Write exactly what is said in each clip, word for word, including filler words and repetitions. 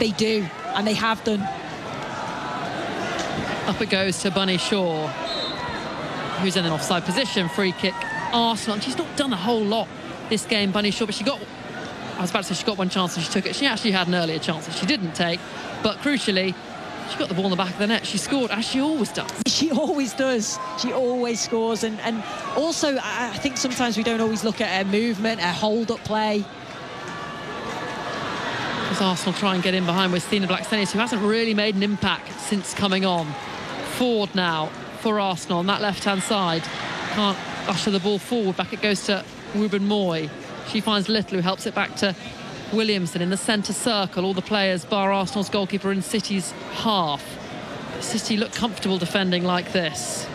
They do, and they have done. Up it goes to Bunny Shaw, who's in an offside position. Free kick, Arsenal. And she's not done a whole lot this game, Bunny Shaw, but she got, I was about to say she got one chance and she took it. She actually had an earlier chance that she didn't take, but crucially, she got the ball in the back of the net. She scored, as she always does. She always does. She always scores. And, and also, I think sometimes we don't always look at her movement, her hold-up play. As Arsenal try and get in behind with Stina Blackstenius, who hasn't really made an impact since coming on. Forward now for Arsenal on that left-hand side. Can't usher the ball forward. Back it goes to Wubben-Moy. She finds Little, who helps it back to Williamson in the centre circle. All the players bar Arsenal's goalkeeper in City's half. City look comfortable defending like this.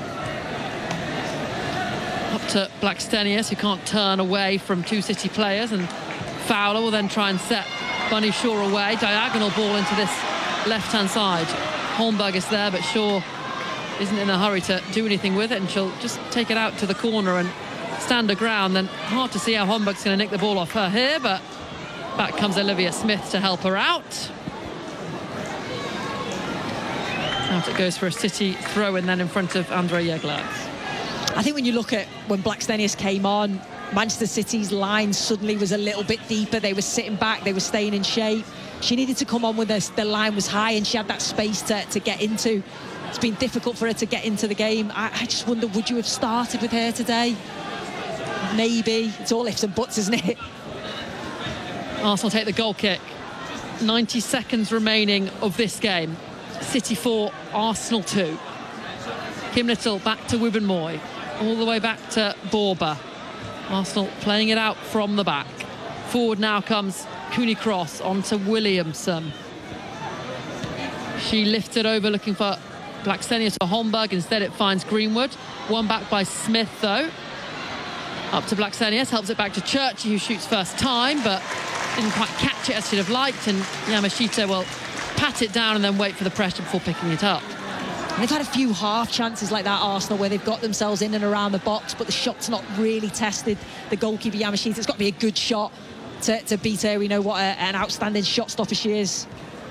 Up to Blackstenius, who can't turn away from two City players, and Fowler will then try and set Bunny Shaw away. Diagonal ball into this left-hand side. Holmberg is there, but Shaw isn't in a hurry to do anything with it, and she'll just take it out to the corner and stand her ground. Then hard to see how Holmberg's going to nick the ball off her here, but back comes Olivia Smith to help her out. Out it goes for a City throw-in then in front of Andre Jegler. I think when you look at when Blackstenius came on, Manchester City's line suddenly was a little bit deeper. They were sitting back, they were staying in shape. She needed to come on when the, the line was high and she had that space to, to get into. It's been difficult for her to get into the game. I, I just wonder, would you have started with her today? Maybe. It's all ifs and buts, isn't it? Arsenal take the goal kick. ninety seconds remaining of this game. City four, Arsenal two. Kim Little back to Wubben-Moy. All the way back to Borba. Arsenal playing it out from the back. Forward now comes Cooney Cross onto Williamson. She lifted over looking for Blackstenius or Holmberg. Instead it finds Greenwood. One back by Smith though. Up to Blackstenius, helps it back to Churchy, who shoots first time, but didn't quite catch it as she'd have liked, and Yamashita will pat it down and then wait for the pressure before picking it up. And they've had a few half chances like that, Arsenal, where they've got themselves in and around the box, but the shot's not really tested. The goalkeeper, Yamashita, it's got to be a good shot to, to beat her. We know what a, an outstanding shot stopper she is.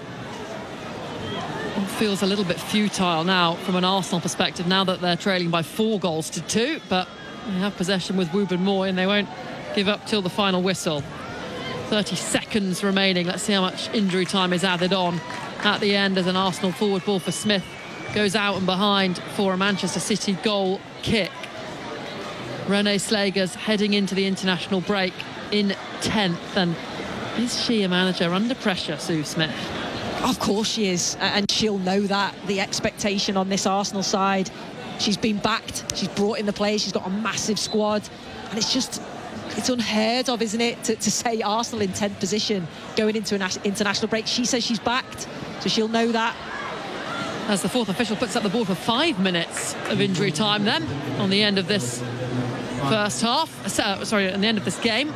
It feels a little bit futile now from an Arsenal perspective, now that they're trailing by four goals to two, but they have possession with Wubben-Moy and they won't give up till the final whistle. thirty seconds remaining. Let's see how much injury time is added on at the end as an Arsenal forward ball for Smith goes out and behind for a Manchester City goal kick. Renee Slagers heading into the international break in tenth. And is she a manager under pressure, Sue Smith? Of course she is, and she'll know that. The expectation on this Arsenal side, she's been backed, she's brought in the players, she's got a massive squad, and it's just, it's unheard of, isn't it, to, to say Arsenal in tenth position going into an international break. She says she's backed, so she'll know that. As the fourth official puts up the ball for five minutes of injury time then on the end of this first half, uh, sorry, at the end of this game.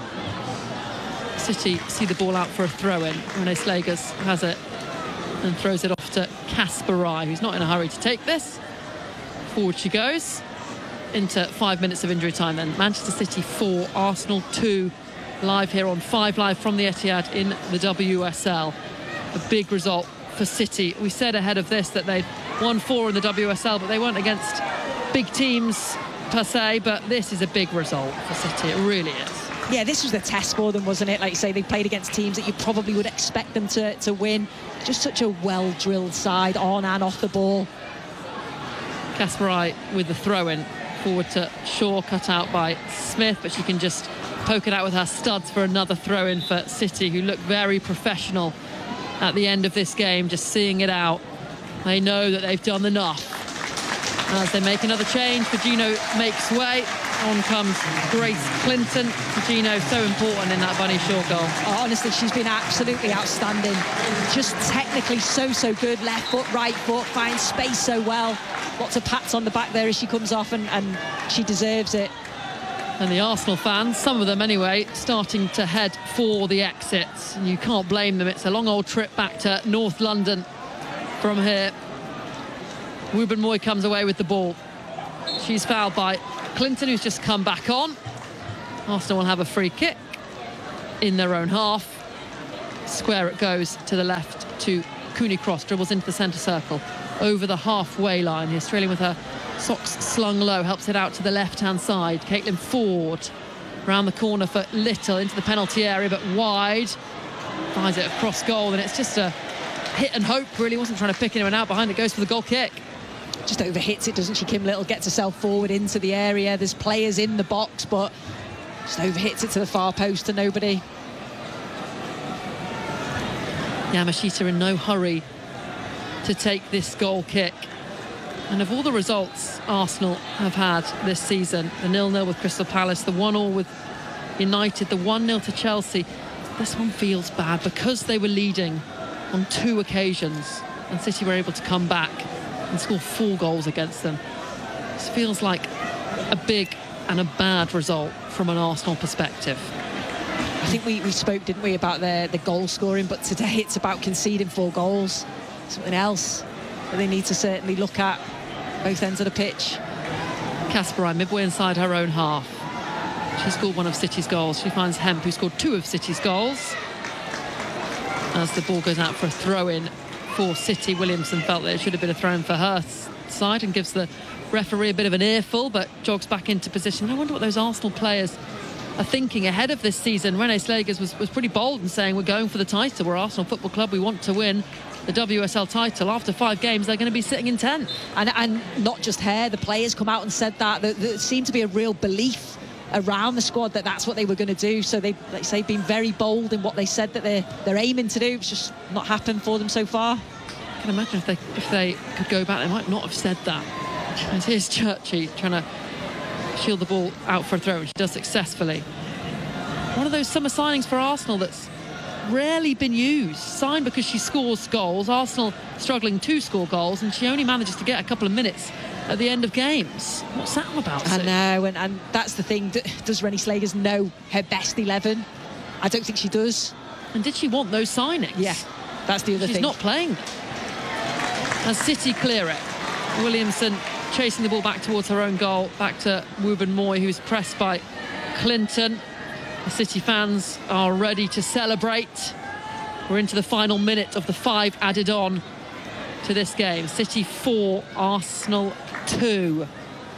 City see the ball out for a throw-in. Renee Slagers has it and throws it off to Kasparai, who's not in a hurry to take this. Forward she goes into five minutes of injury time then. Manchester City four, Arsenal two, live here on Five Live from the Etihad in the W S L. A big result for City. We said ahead of this that they'd won four in the W S L, but they weren't against big teams per se, but this is a big result for City. It really is. Yeah, this was the test for them, wasn't it? Like you say, they played against teams that you probably would expect them to, to win. Just such a well-drilled side, on and off the ball. Kasparai with the throw-in. Forward to Shaw, cut out by Smith, but she can just poke it out with her studs for another throw-in for City, who look very professional at the end of this game, just seeing it out. They know that they've done enough. As they make another change, Gino makes way. On comes Grace Clinton. Gino, so important in that Bunny Shaw goal. Oh, honestly, she's been absolutely outstanding. Just technically so, so good. Left foot, right foot, finds space so well. Lots of pats on the back there as she comes off, and, and she deserves it. And the Arsenal fans, some of them anyway, starting to head for the exits. And you can't blame them. It's a long old trip back to North London from here. Wubben-Moy comes away with the ball. She's fouled by Clinton, who's just come back on. Arsenal will have a free kick in their own half. square it goes to the left to Cooney Cross, dribbles into the centre circle, over the halfway line. The Australian with her socks slung low, helps it out to the left-hand side. Caitlin Ford around the corner for Little, into the penalty area, but wide. Finds it across goal, and it's just a hit and hope, really. Wasn't trying to pick anyone out behind it, goes for the goal kick. Just overhits it, doesn't she? Kim Little gets herself forward into the area. There's players in the box, but just overhits it to the far post to nobody. Yamashita in no hurry to take this goal kick. And of all the results Arsenal have had this season, the nil nil with Crystal Palace, the one all with United, the one nil to Chelsea, this one feels bad because they were leading on two occasions and City were able to come back and score four goals against them. This feels like a big and a bad result from an Arsenal perspective. I think we, we spoke, didn't we, about the, the goal scoring, but today it's about conceding four goals. Something else that they need to certainly look at, both ends of the pitch. Kasparai, midway inside her own half. She scored one of City's goals. She finds Hemp, who scored two of City's goals. As the ball goes out for a throw-in for City, Williamson felt that it should have been a throw-in for her side and gives the referee a bit of an earful, but jogs back into position. I wonder what those Arsenal players are thinking ahead of this season. René Slegers was, was pretty bold in saying we're going for the title. We're Arsenal Football Club. We want to win the W S L title. After five games, they're going to be sitting in tenth. And, and not just her, the players come out and said that. There, there seemed to be a real belief around the squad that that's what they were going to do. So they, like say, been very bold in what they said that they're, they're aiming to do. It's just not happened for them so far. I can imagine if they, if they could go back, they might not have said that. And here's Churchy trying to shield the ball out for a throw, and she does successfully. One of those summer signings for Arsenal that's rarely been used. Signed because she scores goals. Arsenal struggling to score goals, and she only manages to get a couple of minutes at the end of games. What's that all about? I know, and, and that's the thing. Does René Slegers know her best eleven? I don't think she does. And did she want those signings? Yeah, that's the other She's thing. She's not playing them. As City clear it, Williamson chasing the ball back towards her own goal, back to Wubben Moy, who's pressed by Clinton. The City fans are ready to celebrate. We're into the final minute of the five added on to this game. City four, Arsenal two.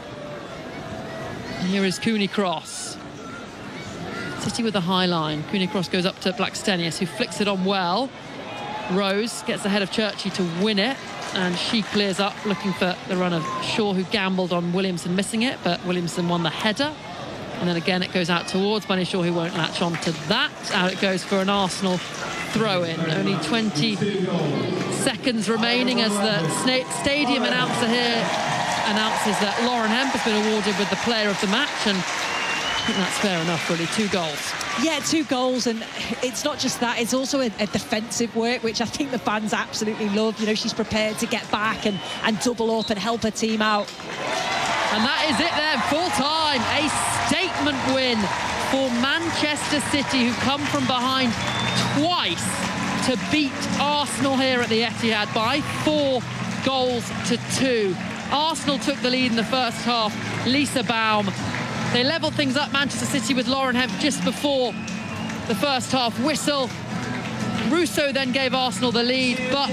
And here is Cooney Cross. City with the high line. Cooney Cross goes up to Blackstenius, who flicks it on well. Rose gets ahead of Churchy to win it, and she clears up looking for the run of Shaw, who gambled on Williamson missing it, but Williamson won the header. And then again it goes out towards Bunny Shaw, who won't latch on to that. Out it goes for an Arsenal throw-in. Only twenty seconds remaining as the stadium announcer here announces that Lauren Hemp has been awarded with the player of the match, and I think that's fair enough, really. Two goals. Yeah, two goals, and it's not just that, it's also a, a defensive work, which I think the fans absolutely love. You know, she's prepared to get back and, and double up and help her team out. And that is it then, full time. A statement win for Manchester City, who come from behind twice to beat Arsenal here at the Etihad by four goals to two. Arsenal took the lead in the first half. Lisa Baum. They levelled things up, Manchester City, with Lauren Hemp just before the first half whistle. Russo then gave Arsenal the lead, but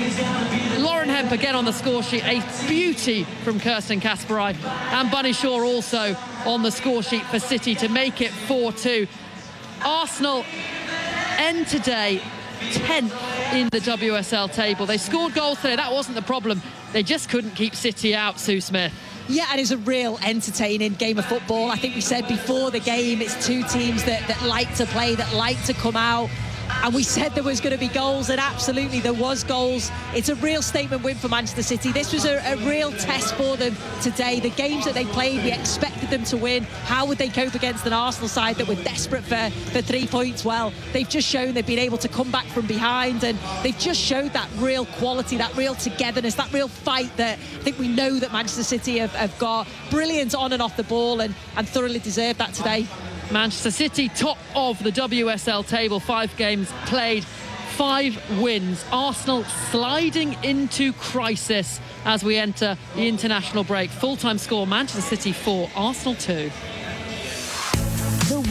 Lauren Hemp again on the score sheet. A beauty from Kirsten Kasparai, and Bunny Shaw also on the score sheet for City to make it four two. Arsenal end today tenth in the W S L table. They scored goals today, that wasn't the problem. They just couldn't keep City out, Sue Smith. Yeah, and it's a real entertaining game of football. I think we said before the game, it's two teams that, that like to play, that like to come out. And we said there was going to be goals, and absolutely there was goals. It's a real statement win for Manchester City. This was a, a real test for them today. The games that they played, we expected them to win. How would they cope against an Arsenal side that were desperate for, for three points? Well, they've just shown they've been able to come back from behind, and they've just showed that real quality, that real togetherness, that real fight that I think we know that Manchester City have, have got. Brilliant on and off the ball, and, and thoroughly deserved that today. Manchester City top of the W S L table, five games played, five wins. Arsenal sliding into crisis as we enter the international break. Full-time score, Manchester City four, Arsenal two. The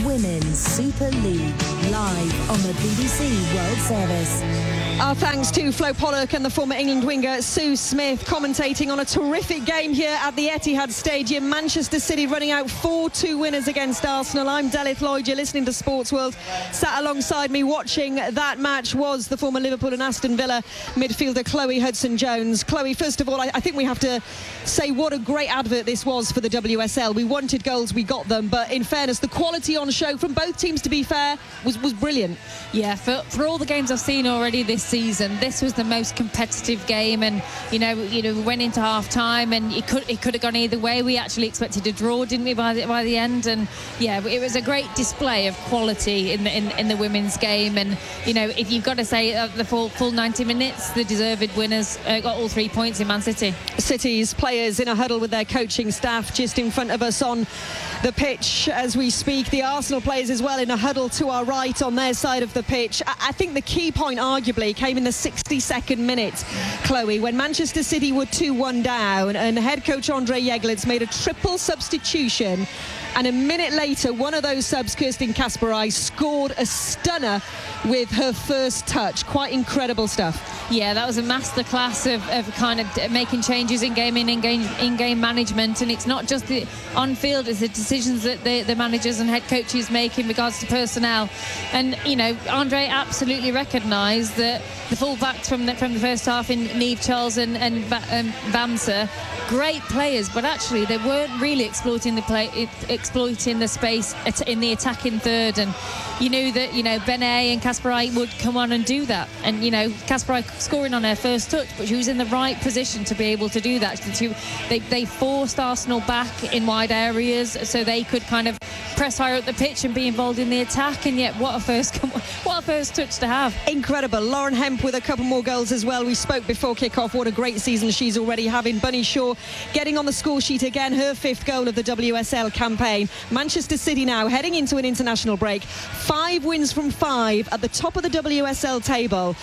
Women's Super League, live on the B B C World Service. Our thanks to Flo Pollock and the former England winger Sue Smith, commentating on a terrific game here at the Etihad Stadium. Manchester City running out four two winners against Arsenal. I'm Delith Lloyd, you're listening to Sports World. Sat alongside me watching that match was the former Liverpool and Aston Villa midfielder Chloe Hudson-Jones. Chloe, first of all, I, I think we have to say what a great advert this was for the W S L. We wanted goals, we got them, but in fairness, the quality on show from both teams, to be fair, was, was brilliant. Yeah, for, for all the games I've seen already this season, this was the most competitive game, and you know, you know, we went into half time and it could it could have gone either way. We actually expected a draw, didn't we, by the, by the end? And yeah, it was a great display of quality in the in, in the women's game. And you know, if you've got to say uh, the full full ninety minutes, the deserved winners uh, got all three points in Man City. City's players in a huddle with their coaching staff just in front of us on the pitch as we speak. The Arsenal players as well in a huddle to our right on their side of the pitch. I, I think the key point arguably came in the sixty-second minute, Chloe, when Manchester City were two one down and head coach Andre Yeglitz made a triple substitution, and a minute later one of those subs, Kirsten Kasperaj, scored a stunner with her first touch. Quite incredible stuff. Yeah, that was a masterclass of, of kind of making changes in game and in game in game management. And it's not just the on field, it's the decisions that the, the managers and head coaches make in regards to personnel. And you know, Andre absolutely recognised that the full-backs from the, from the first half in Niamh Charles and, and um, Bamsa, great players, but actually they weren't really exploiting the play, exploiting the space in the attacking third. And you knew that, you know, Benet and Kasperaj would come on and do that. And you know, Kasperaj scoring on her first touch, but she was in the right position to be able to do that. They, they forced Arsenal back in wide areas so they could kind of press higher up the pitch and be involved in the attack. And yet, what a first, what a first touch to have! Incredible. Lauren Hemp with a couple more goals as well. We spoke before kick-off. What a great season she's already having. Bunny Shaw getting on the score sheet again, her fifth goal of the W S L campaign. Manchester City now heading into an international break. Five wins from five at the top of the W S L table.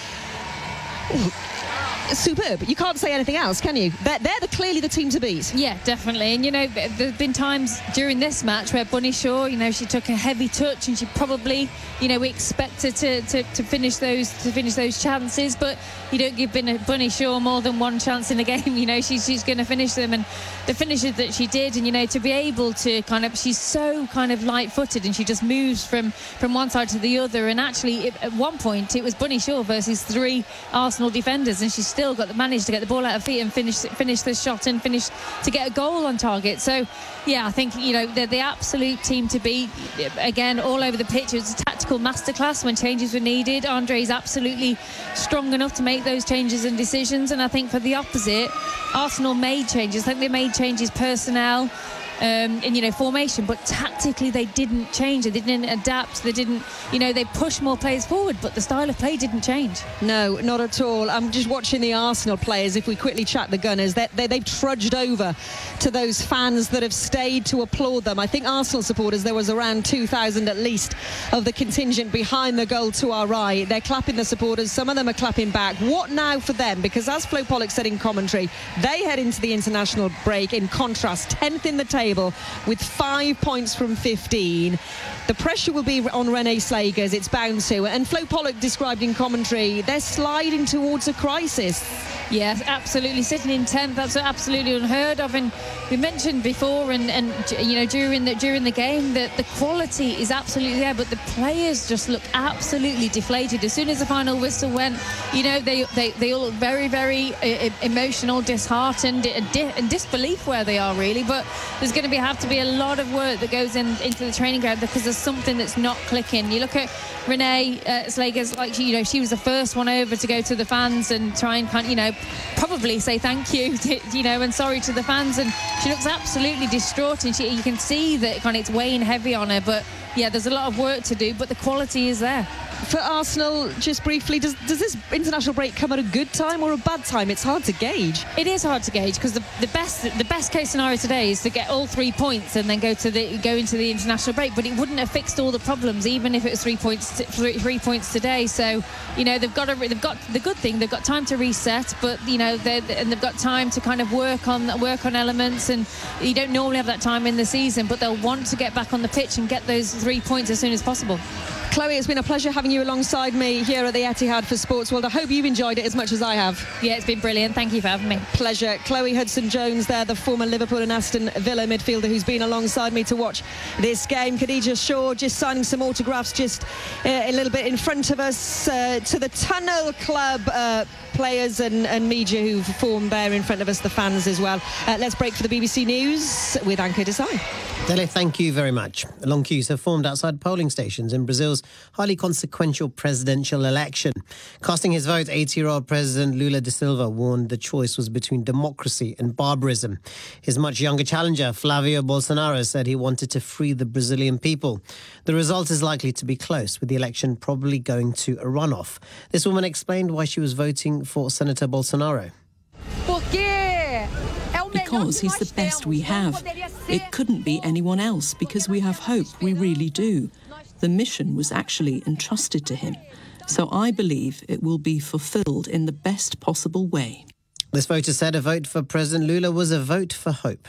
Ooh. Superb. You can't say anything else, can you? They're, they're the, clearly the team to beat. Yeah, definitely. And you know, there have been times during this match where Bunny Shaw, you know, she took a heavy touch and she probably, you know, we expect her to, to, to finish those to finish those chances, but you don't give Bunny Shaw more than one chance in a game. You know, she's she's going to finish them, and the finishes that she did, and you know, to be able to kind of, she's so kind of light-footed and she just moves from from one side to the other. And actually, it, at one point, it was Bunny Shaw versus three Arsenal defenders, and she still got the, managed to get the ball out of feet and finish finish the shot and finish to get a goal on target. So yeah, I think, you know, they're the absolute team to beat. Again, all over the pitch. It was a tactical masterclass when changes were needed. Andre's absolutely strong enough to make those changes and decisions. And I think for the opposite, Arsenal made changes. I think they made changes personnel Um, and you know, formation, but tactically they didn't change. They didn't adapt. They didn't, you know, they pushed more players forward, but the style of play didn't change. No, not at all. I'm just watching the Arsenal players. If we quickly chat the Gunners, they, they, they've trudged over to those fans that have stayed to applaud them. I think Arsenal supporters, there was around two thousand at least of the contingent behind the goal to our right. They're clapping the supporters. Some of them are clapping back. What now for them? Because as Flo Pollock said in commentary, they head into the international break in contrast, tenth in the table with five points from fifteen. The pressure will be on Renee Slagers, it's bound to. And Flo Pollock described in commentary, they're sliding towards a crisis. Yes, absolutely. Sitting in tenth, that's absolutely unheard of. And we mentioned before, and, and you know, during the during the game, that the quality is absolutely there, but the players just look absolutely deflated. As soon as the final whistle went, you know, they they, they all look very, very uh, emotional, disheartened, and di disbelief where they are really. But there's going to be have to be a lot of work that goes in into the training ground, because there's something that's not clicking. You look at Renee uh, Slagers, like she, you know, she was the first one over to go to the fans and try and kind, you know, probably say thank you, to, you know, and sorry to the fans, and she looks absolutely distraught, and she, you can see that kind of it's weighing heavy on her. But yeah, there's a lot of work to do, but the quality is there. for Arsenal, just briefly, does, does this international break come at a good time or a bad time? It's hard to gauge. It is hard to gauge because the, the best the best case scenario today is to get all three points and then go to the go into the international break. But it wouldn't have fixed all the problems, even if it was three points three, three points today. So you know they've got to, they've got the good thing, they've got time to reset, but you know they and they've got time to kind of work on work on elements. And you don't normally have that time in the season, but they'll want to get back on the pitch and get those three points as soon as possible. Chloe, it's been a pleasure having you alongside me here at the Etihad for Sports World. I hope you've enjoyed it as much as I have. Yeah, it's been brilliant. Thank you for having me. Pleasure. Chloe Hudson-Jones there, the former Liverpool and Aston Villa midfielder who's been alongside me to watch this game. Khadija Shaw just signing some autographs just uh, a little bit in front of us uh, to the Tunnel Club uh, players and, and media who've formed there in front of us, the fans as well. Uh, let's break for the B B C News with Anke Desai. Dele, thank you very much. Long queues have formed outside polling stations in Brazil's highly consequential presidential election. Casting his vote, eighty-year-old President Lula da Silva warned the choice was between democracy and barbarism. His much younger challenger, Flavio Bolsonaro, said he wanted to free the Brazilian people. The result is likely to be close, with the election probably going to a runoff. This woman explained why she was voting for Senator Bolsonaro. Because he's the best we have. It couldn't be anyone else because we have hope, we really do. The mission was actually entrusted to him. So I believe it will be fulfilled in the best possible way. This voter said a vote for President Lula was a vote for hope.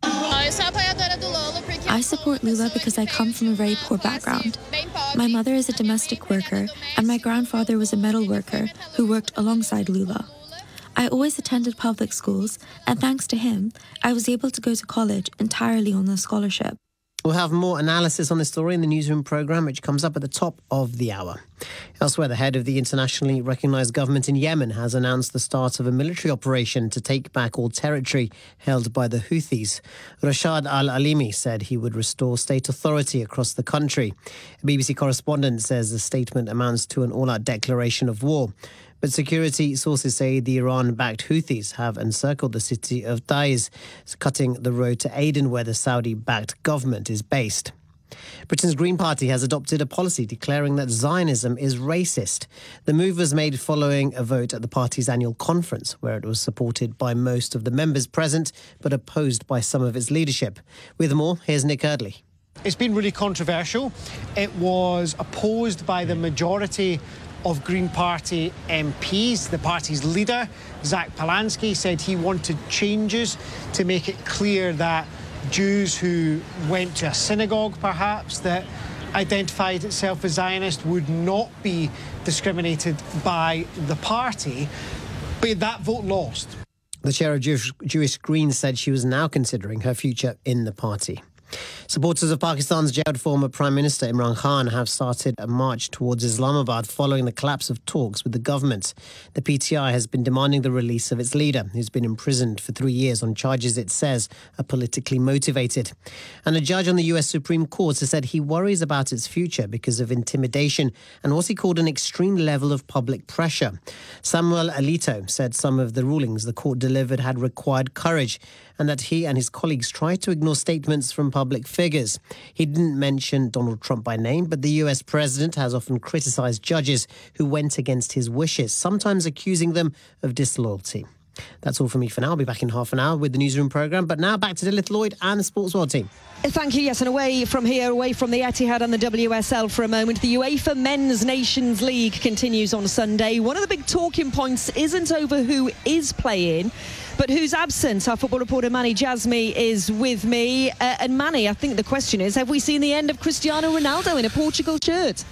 I support Lula because I come from a very poor background. My mother is a domestic worker and my grandfather was a metal worker who worked alongside Lula. I always attended public schools, and thanks to him, I was able to go to college entirely on a scholarship. We'll have more analysis on this story in the Newsroom programme, which comes up at the top of the hour. Elsewhere, the head of the internationally recognised government in Yemen has announced the start of a military operation to take back all territory held by the Houthis. Rashad Al-Alimi said he would restore state authority across the country. A B B C correspondent says the statement amounts to an all-out declaration of war. But security sources say the Iran-backed Houthis have encircled the city of Taiz, cutting the road to Aden, where the Saudi-backed government is based. Britain's Green Party has adopted a policy declaring that Zionism is racist. The move was made following a vote at the party's annual conference, where it was supported by most of the members present, but opposed by some of its leadership. With more, here's Nick Eardley. It's been really controversial. It was opposed by the majority of Green Party M Ps. The party's leader, Zach Polansky, said he wanted changes to make it clear that Jews who went to a synagogue, perhaps, that identified itself as Zionist would not be discriminated by the party. But that vote lost. The chair of Jewish, Jewish Greens said she was now considering her future in the party. Supporters of Pakistan's jailed former Prime Minister Imran Khan have started a march towards Islamabad following the collapse of talks with the government. The P T I has been demanding the release of its leader, who's been imprisoned for three years on charges it says are politically motivated. And a judge on the U S Supreme Court has said he worries about its future because of intimidation and what he called an extreme level of public pressure. Samuel Alito said some of the rulings the court delivered had required courage and that he and his colleagues tried to ignore statements from public figures. He didn't mention Donald Trump by name, but the U S president has often criticised judges who went against his wishes, sometimes accusing them of disloyalty. That's all from me for now. I'll be back in half an hour with the Newsroom programme. But now back to Dilith Lloyd and the Sports World team. Thank you. Yes, and away from here, away from the Etihad and the W S L for a moment, the UEFA Men's Nations League continues on Sunday. One of the big talking points isn't over who is playing, but who's absent. Our football reporter Manny Jasmi is with me. Uh, and Manny, I think the question is, have we seen the end of Cristiano Ronaldo in a Portugal shirt?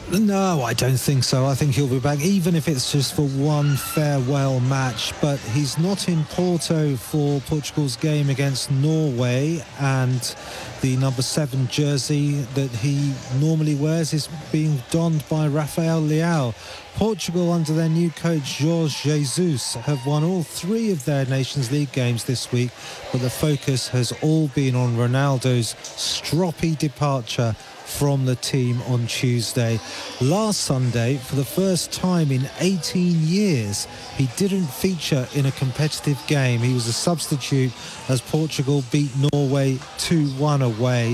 No, I don't think so. I think he'll be back, even if it's just for one farewell match. But he's not in Porto for Portugal's game against Norway, and the number seven jersey that he normally wears is being donned by Rafael Leao. Portugal, under their new coach Jorge Jesus, have won all three of their Nations League games this week, but the focus has all been on Ronaldo's stroppy departure from the team on Tuesday. Last Sunday, for the first time in eighteen years, he didn't feature in a competitive game. He was a substitute as Portugal beat Norway two one away.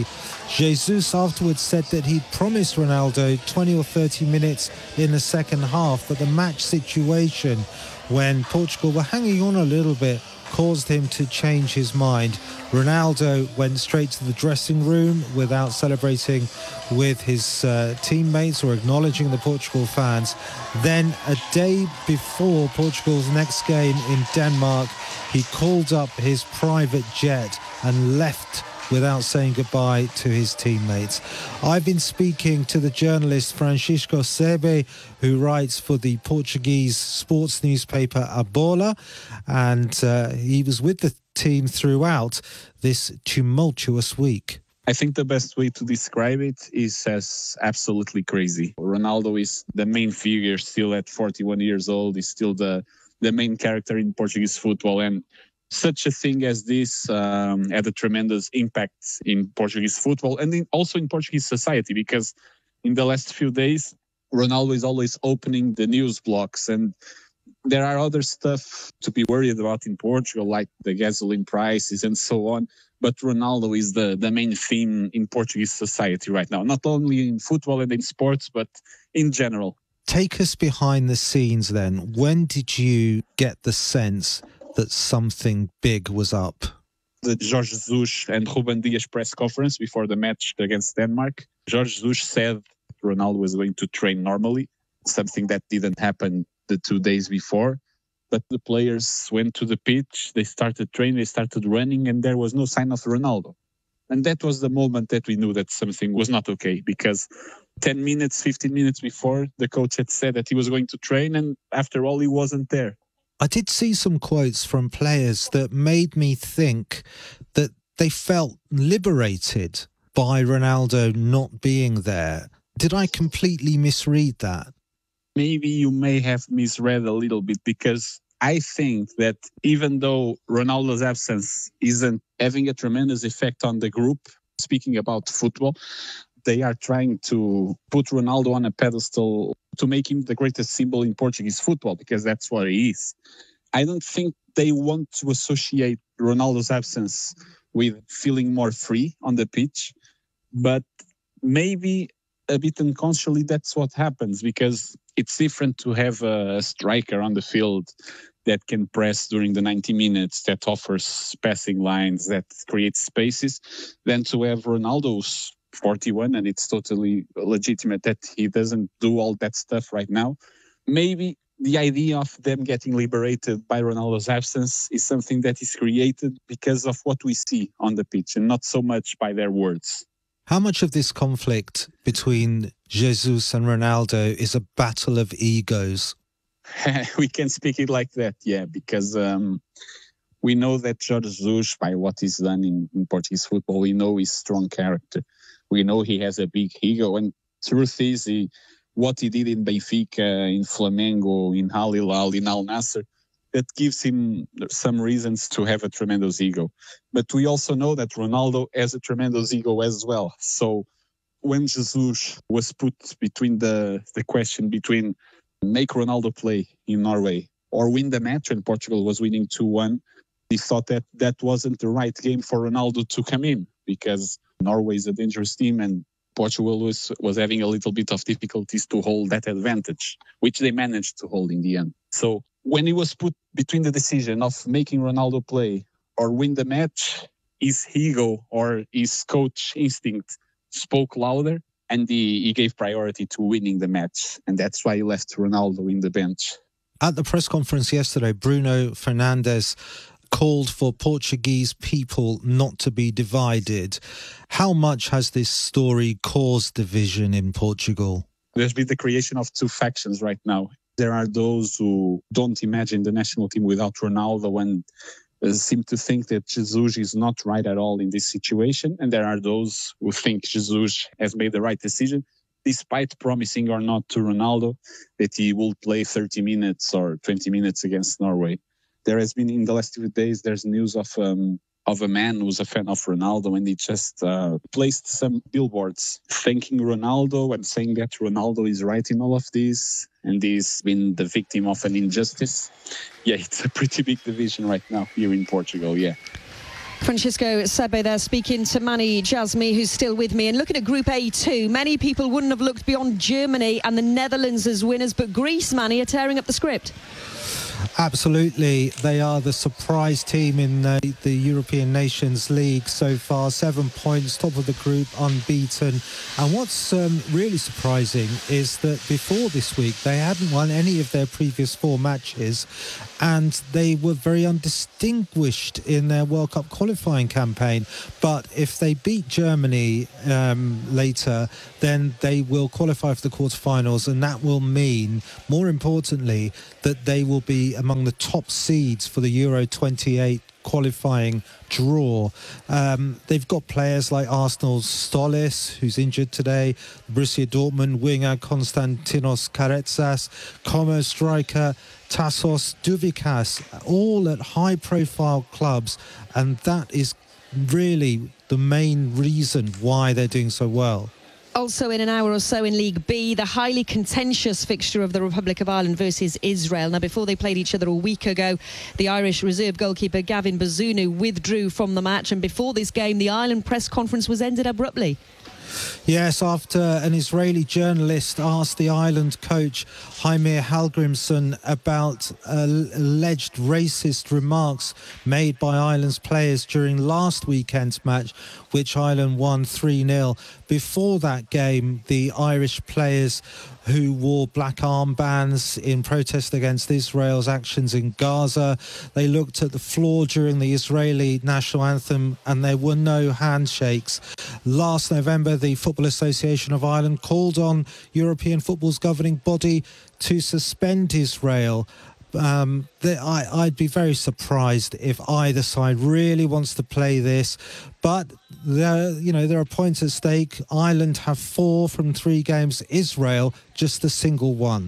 Jesus afterwards said that he'd promised Ronaldo twenty or thirty minutes in the second half, but the match situation when Portugal were hanging on a little bit caused him to change his mind. Ronaldo went straight to the dressing room without celebrating with his uh, teammates or acknowledging the Portugal fans. Then, a day before Portugal's next game in Denmark, he called up his private jet and left without saying goodbye to his teammates. I've been speaking to the journalist Francisco Sebe, who writes for the Portuguese sports newspaper A Bola, and uh, he was with the team throughout this tumultuous week. I think the best way to describe it is as absolutely crazy. Ronaldo is the main figure still at forty-one years old. He's still the, the main character in Portuguese football, and such a thing as this um, had a tremendous impact in Portuguese football and in, also in Portuguese society, because in the last few days, Ronaldo is always opening the news blocks, and there are other stuff to be worried about in Portugal, like the gasoline prices and so on. But Ronaldo is the, the main theme in Portuguese society right now, not only in football and in sports, but in general. Take us behind the scenes then. When did you get the sense that something big was up? The Jorge Jesus and Ruben Dias press conference before the match against Denmark. Jorge Jesus said Ronaldo was going to train normally, something that didn't happen the two days before. But the players went to the pitch, they started training, they started running, and there was no sign of Ronaldo. And that was the moment that we knew that something was not okay, because ten minutes, fifteen minutes before, the coach had said that he was going to train, and after all, he wasn't there. I did see some quotes from players that made me think that they felt liberated by Ronaldo not being there. Did I completely misread that? Maybe you may have misread a little bit, because I think that even though Ronaldo's absence isn't having a tremendous effect on the group, speaking about football, they are trying to put Ronaldo on a pedestal to make him the greatest symbol in Portuguese football, because that's what he is. I don't think they want to associate Ronaldo's absence with feeling more free on the pitch, but maybe a bit unconsciously that's what happens, because it's different to have a striker on the field that can press during the ninety minutes, that offers passing lines, that creates spaces, than to have Ronaldo's forty-one, and it's totally legitimate that he doesn't do all that stuff right now. Maybe the idea of them getting liberated by Ronaldo's absence is something that is created because of what we see on the pitch, and not so much by their words. How much of this conflict between Jesus and Ronaldo is a battle of egos? We can speak it like that, yeah, because um, we know that Jorge Jesus, by what he's done in, in Portuguese football, we know he's strong character. We know he has a big ego, and truth is, he, what he did in Benfica, in Flamengo, in Al Hilal, in Al Nassr, that gives him some reasons to have a tremendous ego. But we also know that Ronaldo has a tremendous ego as well. So when Jesus was put between the, the question between make Ronaldo play in Norway or win the match, and Portugal was winning two one, he thought that that wasn't the right game for Ronaldo to come in, because Norway is a dangerous team and Portugal was, was having a little bit of difficulties to hold that advantage, which they managed to hold in the end. So when he was put between the decision of making Ronaldo play or win the match, his ego or his coach instinct spoke louder, and he, he gave priority to winning the match. And that's why he left Ronaldo in the bench. At the press conference yesterday, Bruno Fernandes called for Portuguese people not to be divided. How much has this story caused division in Portugal? There's been the creation of two factions right now. There are those who don't imagine the national team without Ronaldo and uh, seem to think that Jesus is not right at all in this situation. And there are those who think Jesus has made the right decision, despite promising or not to Ronaldo that he will play thirty minutes or twenty minutes against Norway. There has been, in the last few days, there's news of um, of a man who's a fan of Ronaldo, and he just uh, placed some billboards thanking Ronaldo and saying that Ronaldo is right in all of this, and he's been the victim of an injustice. Yeah, it's a pretty big division right now here in Portugal, yeah. Francisco Sebe there speaking to Mani Jasmi, who's still with me. And looking at Group A two, many people wouldn't have looked beyond Germany and the Netherlands as winners, but Greece, Mani, are tearing up the script. Absolutely. They are the surprise team in uh, the European Nations League so far. Seven points, top of the group, unbeaten. And what's um, really surprising is that before this week, they hadn't won any of their previous four matches, and they were very undistinguished in their World Cup qualifying campaign. But if they beat Germany um, later, then they will qualify for the quarterfinals, and that will mean, more importantly, that they will be among the top seeds for the Euro twenty-eight qualifying draw. Um, they've got players like Arsenal's Stolis, who's injured today, Borussia Dortmund winger Konstantinos Karetsas, Como striker Tassos Douvikas, all at high-profile clubs, and that is really the main reason why they're doing so well. Also in an hour or so in League B, the highly contentious fixture of the Republic of Ireland versus Israel. Now, before they played each other a week ago, the Irish reserve goalkeeper Gavin Bazunu withdrew from the match, and before this game, the Ireland press conference was ended abruptly. Yes, after an Israeli journalist asked the Ireland coach Heimir Hallgrimsson about uh, alleged racist remarks made by Ireland's players during last weekend's match, which Ireland won three nil. Before that game, the Irish players who wore black armbands in protest against Israel's actions in Gaza, they looked at the floor during the Israeli national anthem, and there were no handshakes. Last November, the Football Association of Ireland called on European football's governing body to suspend Israel. Um, the, I, I'd be very surprised if either side really wants to play this, but there, you know, there are points at stake. Ireland have four from three games. Israel just a single one.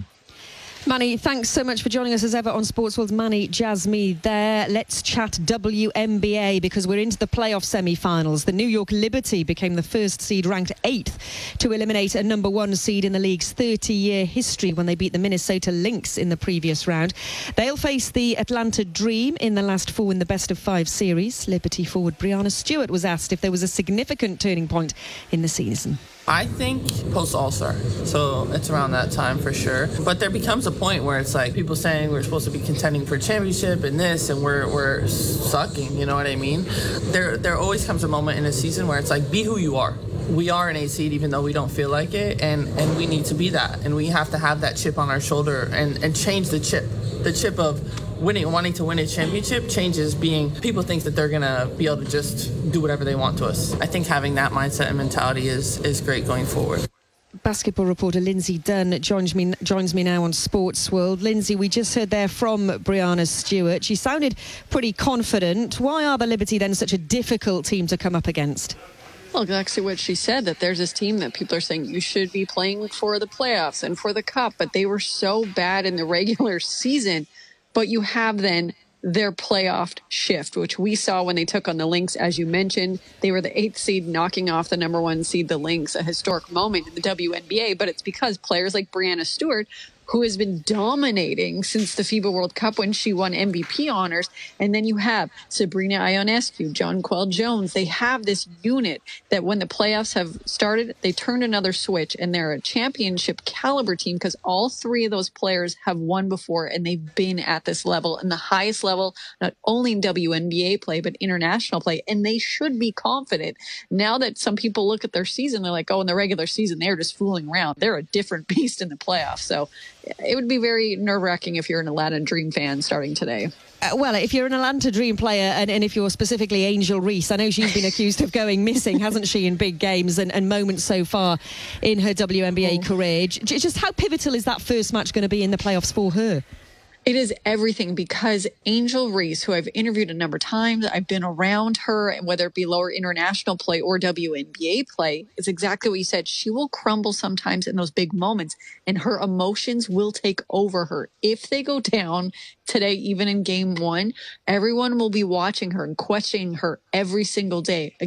Mani, thanks so much for joining us as ever on Sportsworld's Mani Jasmi there. Let's chat W N B A because we're into the playoff semi-finals. The New York Liberty became the first seed, ranked eighth, to eliminate a number one seed in the league's thirty-year history when they beat the Minnesota Lynx in the previous round. They'll face the Atlanta Dream in the last four in the best of five series. Liberty forward Breanna Stewart was asked if there was a significant turning point in the season. I think post All-Star, so it's around that time for sure. But there becomes a point where it's like people saying we're supposed to be contending for a championship and this, and we're we're sucking. You know what I mean? There there always comes a moment in a season where it's like, be who you are. We are an eight seed even though we don't feel like it, and and we need to be that, and we have to have that chip on our shoulder and and change the chip, the chip of winning, wanting to win a championship changes being people think that they're gonna be able to just do whatever they want to us. I think having that mindset and mentality is is great going forward. Basketball reporter Lindsay Dunn joins me joins me now on Sports World. Lindsay, we just heard there from Breanna Stewart. She sounded pretty confident. Why are the Liberty then such a difficult team to come up against? Well, exactly what she said, that there's this team that people are saying you should be playing for the playoffs and for the cup, but they were so bad in the regular season. But you have then their playoff shift, which we saw when they took on the Lynx. As you mentioned, they were the eighth seed, knocking off the number one seed, the Lynx, a historic moment in the W N B A. But it's because players like Breanna Stewart, who has been dominating since the FIBA World Cup when she won M V P honors. And then you have Sabrina Ionescu, Jonquel Jones. They have this unit that when the playoffs have started, they turned another switch, and they're a championship caliber team because all three of those players have won before, and they've been at this level, and the highest level, not only in W N B A play, but international play. And they should be confident. Now that some people look at their season, they're like, oh, in the regular season, they're just fooling around. They're a different beast in the playoffs. So it would be very nerve-wracking if you're an Atlanta Dream fan starting today. Uh, well, if you're an Atlanta Dream player, and, and if you're specifically Angel Reese, I know she's been accused of going missing, hasn't she, in big games and, and moments so far in her W N B A oh. career. J- just how pivotal is that first match going to be in the playoffs for her? It is everything, because Angel Reese, who I've interviewed a number of times, I've been around her, and whether it be lower international play or W N B A play, is exactly what you said. She will crumble sometimes in those big moments, and her emotions will take over her. If they go down today, even in game one, everyone will be watching her and questioning her every single day. Again,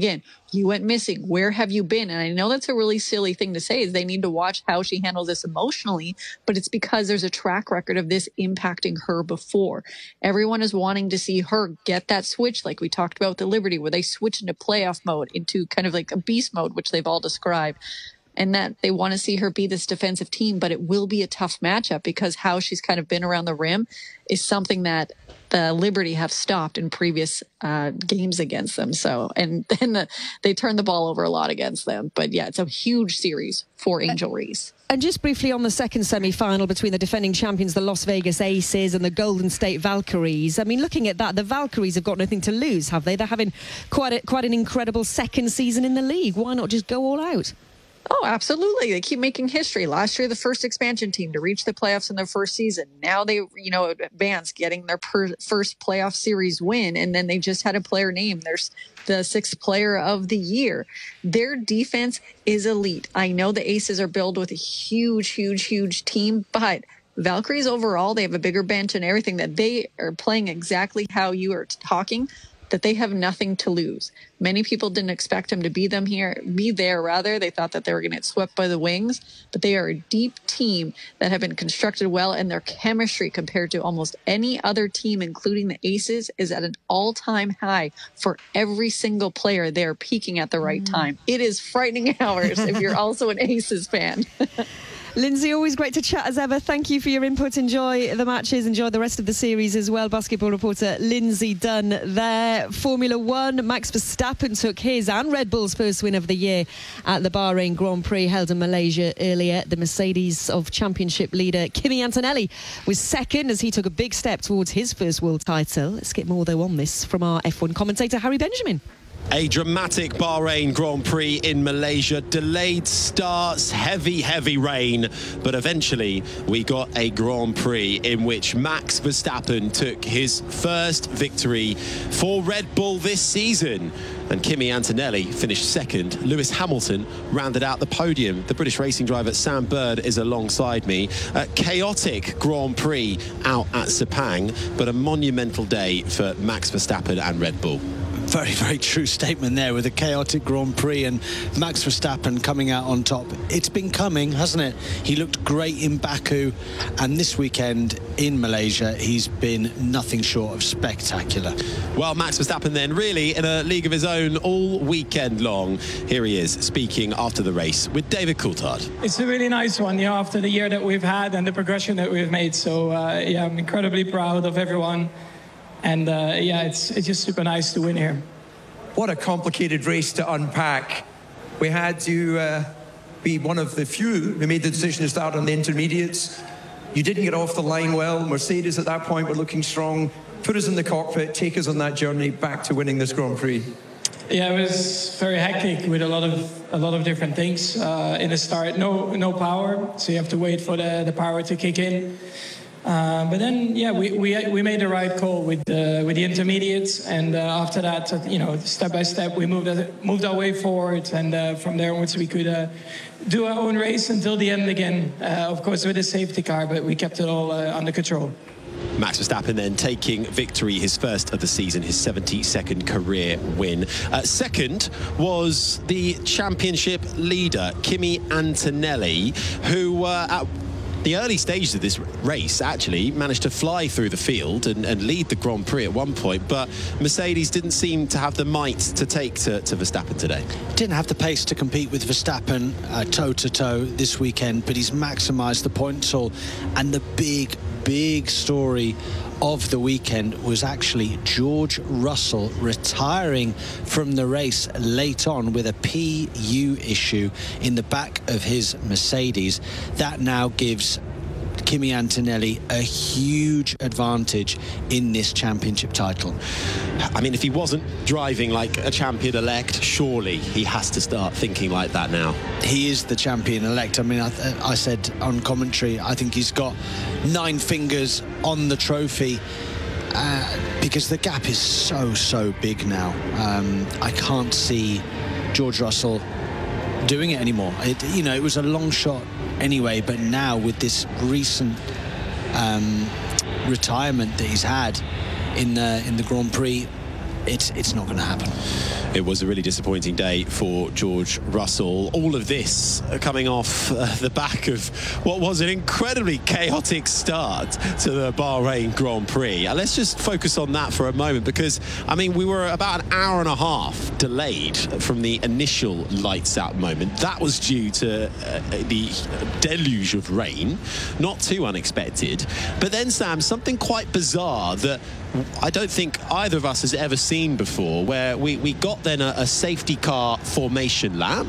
You went missing. Where have you been? And I know that's a really silly thing to say, is they need to watch how she handles this emotionally, but it's because there's a track record of this impacting her before. Everyone is wanting to see her get that switch, like we talked about with the Liberty, where they switch into playoff mode, into kind of like a beast mode, which they've all described. And that they want to see her be this defensive team, but it will be a tough matchup because how she's kind of been around the rim is something that the Liberty have stopped in previous uh, games against them. So, and then the, they turn the ball over a lot against them. But yeah, it's a huge series for Angel Reese. And just briefly on the second semi-final between the defending champions, the Las Vegas Aces, and the Golden State Valkyries. I mean, looking at that, the Valkyries have got nothing to lose, have they? They're having quite a, quite an incredible second season in the league. Why not just go all out? Oh, absolutely. They keep making history. Last year, the first expansion team to reach the playoffs in their first season. Now they, you know, advance, getting their per- first playoff series win. And then they just had a player named. There's the sixth player of the year. Their defense is elite. I know the Aces are built with a huge, huge, huge team, but Valkyries overall, they have a bigger bench and everything, that they are playing exactly how you are talking, that they have nothing to lose. Many people didn't expect him to be them here, be there rather. They thought that they were going to get swept by the Wings, but they are a deep team that have been constructed well, and their chemistry compared to almost any other team, including the Aces, is at an all-time high for every single player. They're peaking at the right time. It is frightening hours if you're also an Aces fan. Lindsay, always great to chat as ever. Thank you for your input. Enjoy the matches. Enjoy the rest of the series as well. Basketball reporter Lindsay Dunn there. Formula One, Max Verstappen took his and Red Bull's first win of the year at the Bahrain Grand Prix held in Malaysia earlier. The Mercedes of championship leader Kimi Antonelli was second as he took a big step towards his first world title. Let's get more though on this from our F one commentator Harry Benjamin. A dramatic Bahrain Grand Prix in Malaysia. Delayed starts, heavy, heavy rain. But eventually we got a Grand Prix in which Max Verstappen took his first victory for Red Bull this season. And Kimi Antonelli finished second. Lewis Hamilton rounded out the podium. The British racing driver Sam Bird is alongside me. A chaotic Grand Prix out at Sepang, but a monumental day for Max Verstappen and Red Bull. Very, very true statement there, with a chaotic Grand Prix and Max Verstappen coming out on top. It's been coming, hasn't it? He looked great in Baku, and this weekend in Malaysia, he's been nothing short of spectacular. Well, Max Verstappen then really in a league of his own all weekend long. Here he is speaking after the race with David Coulthard. It's a really nice one, you know, after the year that we've had and the progression that we've made. So, uh, yeah, I'm incredibly proud of everyone. And uh, yeah, it's, it's just super nice to win here. What a complicated race to unpack. We had to uh, be one of the few who made the decision to start on the intermediates. You didn't get off the line well. Mercedes at that point were looking strong. Put us in the cockpit, take us on that journey back to winning this Grand Prix. Yeah, it was very hectic with a lot of a lot of different things uh, in the start. No, no power, so you have to wait for the, the power to kick in. Uh, but then, yeah, we, we we made the right call with the with the intermediates, and uh, after that, uh, you know, step by step, we moved uh, moved our way forward, and uh, from there onwards we could uh, do our own race until the end again. Uh, of course, with a safety car, but we kept it all uh, under control. Max Verstappen then taking victory, his first of the season, his seventy-second career win. Uh, second was the championship leader, Kimi Antonelli, who uh, at the early stages of this race actually managed to fly through the field and, and lead the Grand Prix at one point, but Mercedes didn't seem to have the might to take to, to Verstappen today. Didn't have the pace to compete with Verstappen uh, toe-to-toe this weekend, but he's maximised the points all. And the big, big story of the weekend was actually George Russell retiring from the race late on with a P U issue in the back of his Mercedes. That now gives Kimi Antonelli a huge advantage in this championship title. I mean, if he wasn't driving like a champion-elect, surely he has to start thinking like that now. He is the champion-elect. I mean, I, I said on commentary, I think he's got nine fingers on the trophy uh, because the gap is so, so big now. Um, I can't see George Russell doing it anymore. It, you know, it was a long shot anyway, but now with this recent um, retirement that he's had in the in the Grand Prix, it's it's not going to happen. It was a really disappointing day for George Russell. All of this coming off uh, the back of what was an incredibly chaotic start to the Bahrain Grand Prix. Uh, let's just focus on that for a moment, because, I mean, we were about an hour and a half delayed from the initial lights out moment. That was due to uh, the deluge of rain, not too unexpected. But then, Sam, something quite bizarre that I don't think either of us has ever seen before, where we, we got then a, a safety car formation lap,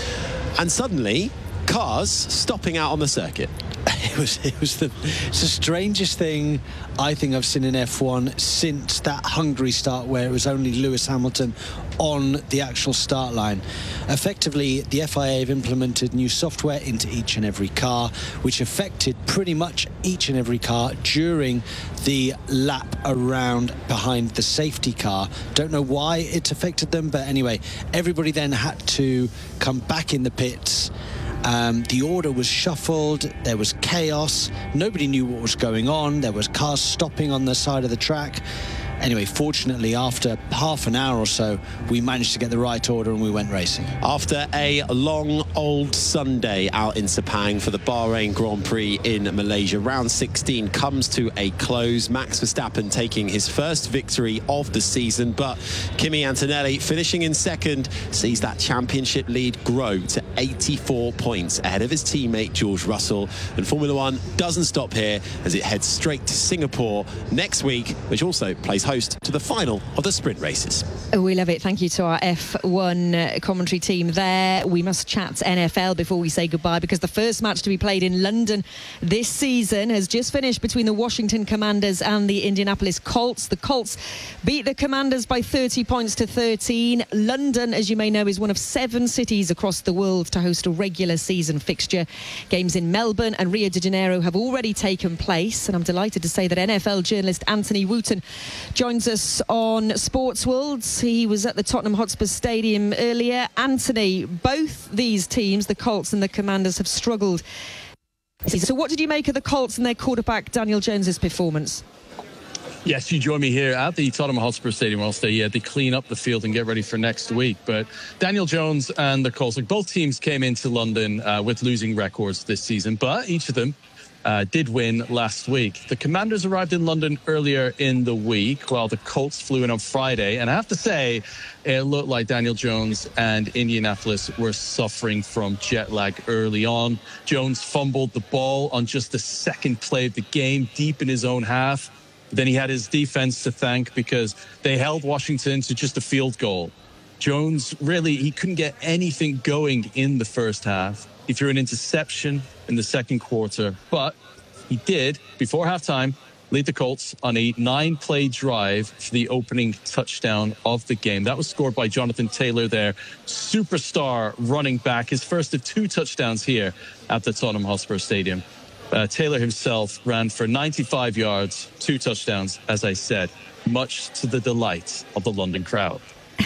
and suddenly cars stopping out on the circuit. It was it was the it's the strangest thing I think I've seen in F one since that Hungary start, where it was only Lewis Hamilton on the actual start line. Effectively, the F I A have implemented new software into each and every car, which affected pretty much each and every car during the lap around behind the safety car. Don't know why it affected them, but anyway, everybody then had to come back in the pits. Um, the order was shuffled, there was chaos, nobody knew what was going on, there was cars stopping on the side of the track. Anyway, fortunately, after half an hour or so, we managed to get the right order and we went racing. After a long old Sunday out in Sepang for the Bahrain Grand Prix in Malaysia, round sixteen comes to a close. Max Verstappen taking his first victory of the season, but Kimi Antonelli finishing in second sees that championship lead grow to eighty-four points ahead of his teammate George Russell. And Formula One doesn't stop here as it heads straight to Singapore next week, which also plays host to the final of the sprint races. We love it. Thank you to our F one uh, commentary team there. We must chat N F L before we say goodbye, because the first match to be played in London this season has just finished between the Washington Commanders and the Indianapolis Colts. The Colts beat the Commanders by thirty points to thirteen. London, as you may know, is one of seven cities across the world to host a regular season fixture. Games in Melbourne and Rio de Janeiro have already taken place, and I'm delighted to say that N F L journalist Anthony Wooten joins us on Sports World. He was at the Tottenham Hotspur Stadium earlier. Anthony, both these teams, the Colts and the Commanders, have struggled. So what did you make of the Colts and their quarterback Daniel Jones's performance? Yes, you join me here at the Tottenham Hotspur Stadium whilst they, uh, they clean up the field and get ready for next week. But Daniel Jones and the Colts, like both teams came into London uh, with losing records this season, but each of them Uh, did win last week. The Commanders arrived in London earlier in the week, while the Colts flew in on Friday. And I have to say, it looked like Daniel Jones and Indianapolis were suffering from jet lag early on. Jones fumbled the ball on just the second play of the game, deep in his own half. Then he had his defense to thank, because they held Washington to just a field goal. Jones, really, he couldn't get anything going in the first half. He threw an interception in the second quarter, but he did, before halftime, lead the Colts on a nine-play drive for the opening touchdown of the game. That was scored by Jonathan Taylor, their superstar running back, his first of two touchdowns here at the Tottenham Hotspur Stadium. Uh, Taylor himself ran for ninety-five yards, two touchdowns, as I said, much to the delight of the London crowd.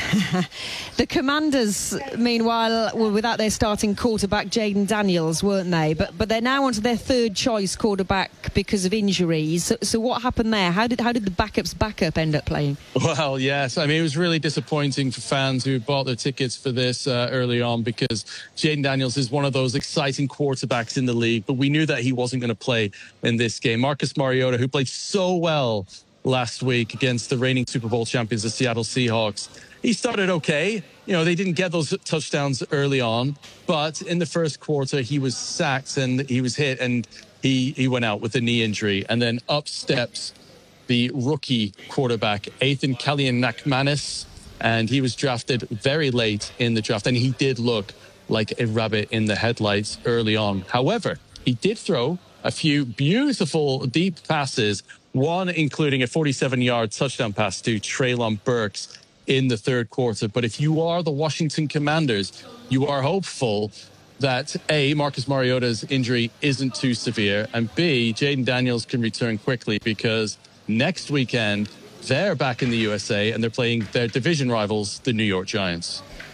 The Commanders, meanwhile, were without their starting quarterback, Jaden Daniels, weren't they? But but they're now onto their third choice quarterback because of injuries. So, so what happened there? How did how did the backup's backup end up playing? Well, yes. I mean, it was really disappointing for fans who bought their tickets for this uh, early on, because Jaden Daniels is one of those exciting quarterbacks in the league. But we knew that he wasn't going to play in this game. Marcus Mariota, who played so well last week against the reigning Super Bowl champions, the Seattle Seahawks, he started okay. You know, they didn't get those touchdowns early on, but in the first quarter, he was sacked and he was hit, and he, he went out with a knee injury. And then up steps the rookie quarterback, Ethan Kalian-McManus, and he was drafted very late in the draft, and he did look like a rabbit in the headlights early on. However, he did throw a few beautiful deep passes, one including a forty-seven-yard touchdown pass to Treylon Burks in the third quarter. But if you are the Washington Commanders, you are hopeful that A, Marcus Mariota's injury isn't too severe, and B, Jaden Daniels can return quickly, because next weekend they're back in the U S A and they're playing their division rivals, the New York Giants.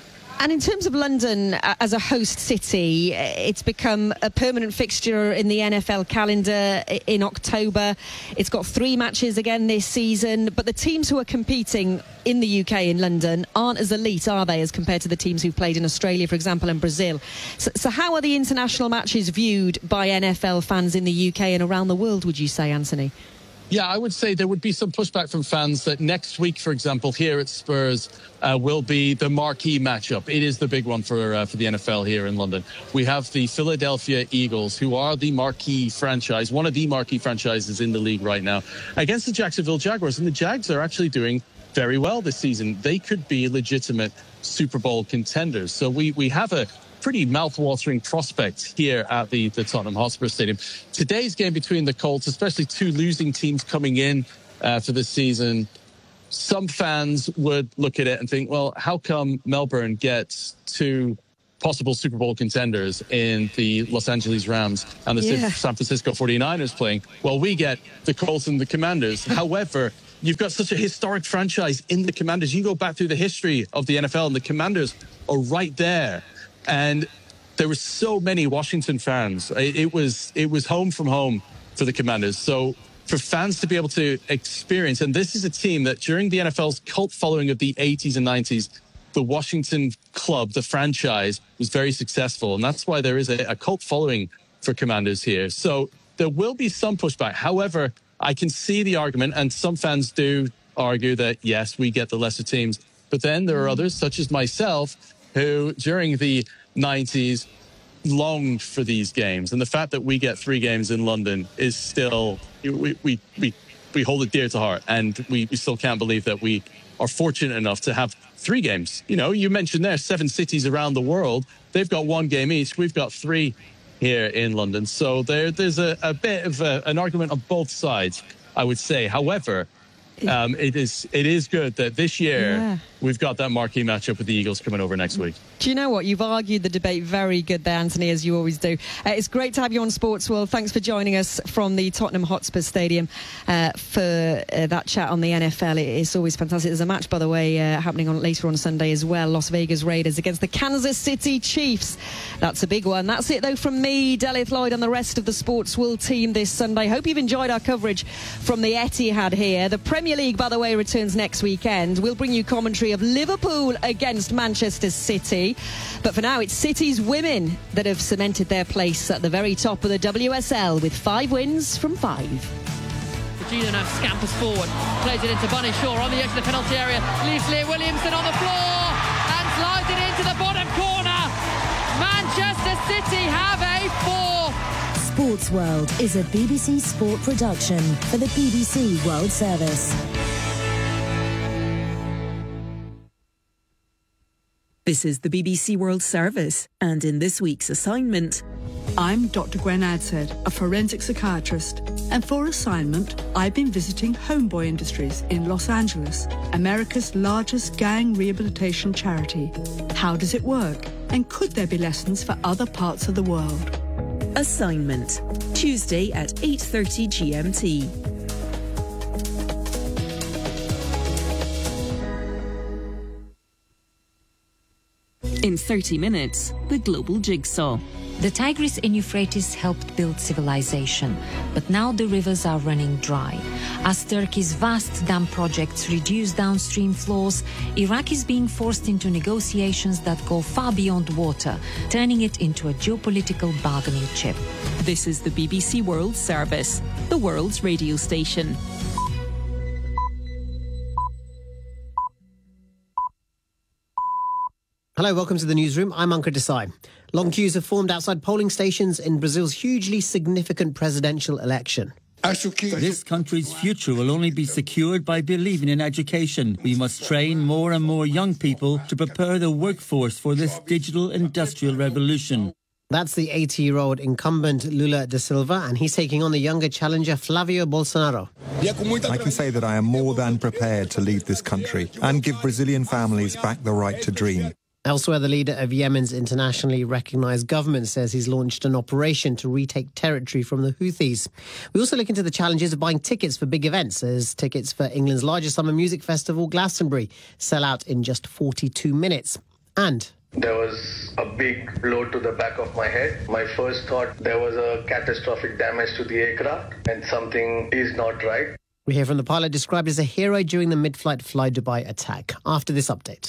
And in terms of London as a host city, it's become a permanent fixture in the N F L calendar in October. It's got three matches again this season, but the teams who are competing in the U K in London aren't as elite, are they, as compared to the teams who've played in Australia, for example, and Brazil. So, so how are the international matches viewed by N F L fans in the U K and around the world, would you say, Anthony? Yeah, I would say there would be some pushback from fans that next week, for example, here at Spurs uh, will be the marquee matchup. It is the big one for uh, for the N F L here in London. We have the Philadelphia Eagles, who are the marquee franchise, one of the marquee franchises in the league right now, against the Jacksonville Jaguars. And the Jags are actually doing very well this season. They could be legitimate Super Bowl contenders. So we, we have a pretty mouth-watering prospect here at the, the Tottenham Hotspur Stadium. Today's game between the Colts, especially two losing teams coming in uh, for this season, some fans would look at it and think, well, how come Melbourne gets two possible Super Bowl contenders in the Los Angeles Rams and the yeah. San Francisco forty-niners playing? Well, we get the Colts and the Commanders. However, you've got such a historic franchise in the Commanders. You go back through the history of the N F L and the Commanders are right there. And there were so many Washington fans. It was it was home from home for the Commanders. So for fans to be able to experience, and this is a team that during the N F L's cult following of the eighties and nineties, the Washington club, the franchise, was very successful. And that's why there is a, a cult following for Commanders here. So there will be some pushback. However, I can see the argument, and some fans do argue that, yes, we get the lesser teams. But then there are others, such as myself, who during the nineties longed for these games. And the fact that we get three games in London is still, we we we, we hold it dear to heart. And we, we still can't believe that we are fortunate enough to have three games. You know, you mentioned there seven cities around the world. They've got one game each. We've got three here in London. So there, there's a, a bit of a, an argument on both sides, I would say. However, Um, it is it is good that this year yeah. we've got that marquee matchup with the Eagles coming over next week. Do you know what? You've argued the debate very good there, Anthony, as you always do. Uh, it's great to have you on Sports World. Thanks for joining us from the Tottenham Hotspur Stadium uh, for uh, that chat on the N F L. It's always fantastic. There's a match, by the way, uh, happening on later on Sunday as well. Las Vegas Raiders against the Kansas City Chiefs. That's a big one. That's it, though, from me, Delith Lloyd, and the rest of the Sports World team this Sunday. Hope you've enjoyed our coverage from the Etihad here. The Premier League, by the way, returns next weekend. We'll bring you commentary of Liverpool against Manchester City. But for now, it's City's women that have cemented their place at the very top of the W S L with five wins from five. Regina now scampers forward, plays it into Bunny Shaw on the edge of the penalty area, leaves Leah Williamson on the floor and slides it into the bottom corner. Manchester City have a four. Sports World is a B B C Sport production for the B B C World Service. This is the B B C World Service, and in this week's assignment... I'm Doctor Gwen Adshead, a forensic psychiatrist, and for assignment, I've been visiting Homeboy Industries in Los Angeles, America's largest gang rehabilitation charity. How does it work? And could there be lessons for other parts of the world? Assignment, Tuesday at eight thirty G M T. In thirty minutes, the global jigsaw. The Tigris and Euphrates helped build civilization, but now the rivers are running dry. As Turkey's vast dam projects reduce downstream flows, Iraq is being forced into negotiations that go far beyond water, turning it into a geopolitical bargaining chip. This is the B B C World Service, the world's radio station. Hello, welcome to the newsroom. I'm Ankur Desai. Long queues have formed outside polling stations in Brazil's hugely significant presidential election. This country's future will only be secured by believing in education. We must train more and more young people to prepare the workforce for this digital industrial revolution. That's the eighty-year-old incumbent Lula da Silva, and he's taking on the younger challenger Flavio Bolsonaro. I can say that I am more than prepared to lead this country and give Brazilian families back the right to dream. Elsewhere, the leader of Yemen's internationally recognised government says he's launched an operation to retake territory from the Houthis. We also look into the challenges of buying tickets for big events, as tickets for England's largest summer music festival, Glastonbury, sell out in just forty-two minutes. And There was a big blow to the back of my head. My first thought, there was a catastrophic damage to the aircraft and something is not right. We hear from the pilot described as a hero during the mid-flight Fly Dubai attack. After this update.